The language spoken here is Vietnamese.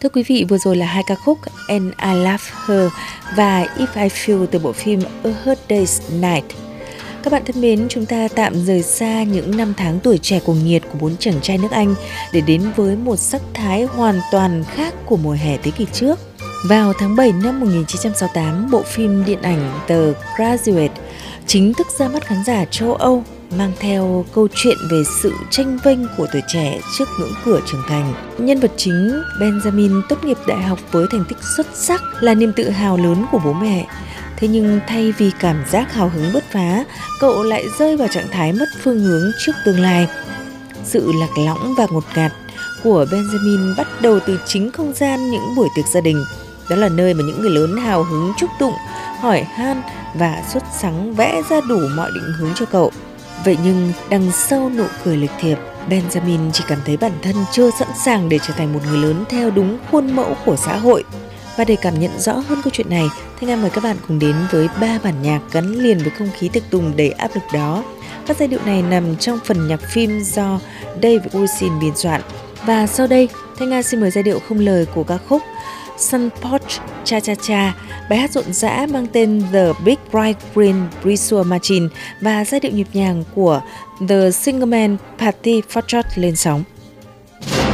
Thưa quý vị, vừa rồi là hai ca khúc And I Love Her và If I Feel từ bộ phim A Hard Day's Night. Các bạn thân mến, chúng ta tạm rời xa những năm tháng tuổi trẻ cuồng nhiệt của bốn chàng trai nước Anh để đến với một sắc thái hoàn toàn khác của mùa hè thế kỷ trước. Vào tháng 7 năm 1968, bộ phim điện ảnh The Graduate chính thức ra mắt khán giả châu Âu, mang theo câu chuyện về sự tranh vênh của tuổi trẻ trước ngưỡng cửa trưởng thành. Nhân vật chính Benjamin tốt nghiệp đại học với thành tích xuất sắc là niềm tự hào lớn của bố mẹ. Thế nhưng thay vì cảm giác hào hứng bứt phá, cậu lại rơi vào trạng thái mất phương hướng trước tương lai. Sự lạc lõng và ngột ngạt của Benjamin bắt đầu từ chính không gian những buổi tiệc gia đình. Đó là nơi mà những người lớn hào hứng chúc tụng, hỏi han và xuất sắng vẽ ra đủ mọi định hướng cho cậu. Vậy nhưng đằng sau nụ cười lịch thiệp, Benjamin chỉ cảm thấy bản thân chưa sẵn sàng để trở thành một người lớn theo đúng khuôn mẫu của xã hội. Và để cảm nhận rõ hơn câu chuyện này, Thanh Nga mời các bạn cùng đến với 3 bản nhạc gắn liền với không khí tiệc tùng đầy áp lực đó. Các giai điệu này nằm trong phần nhạc phim do Dave Wilson biên soạn. Và sau đây, Thanh Nga xin mời giai điệu không lời của ca khúc Sun Porch Cha Cha Cha, bài hát rộn rã mang tên The Big Bright Green Bristle Machine và giai điệu nhịp nhàng của The Single Man Party Foxtrot lên sóng.